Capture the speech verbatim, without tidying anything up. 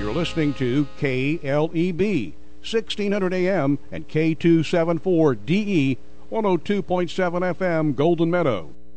You're listening to K L E B, sixteen hundred A M and K two seventy-four D E, one oh two point seven F M, Golden Meadow.